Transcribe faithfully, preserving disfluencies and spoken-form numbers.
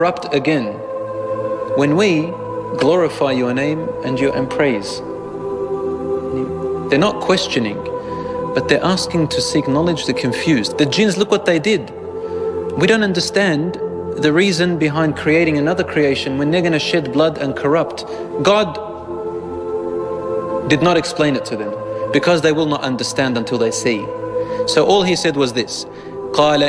corrupt again when we glorify your name and your and praise. They're not questioning, but they're asking to seek knowledge. They're confused. The jinns, look what they did. We don't understand the reason behind creating another creation when they're going to shed blood and corrupt. God did not explain it to them because they will not understand until they see. So all he said was this: قال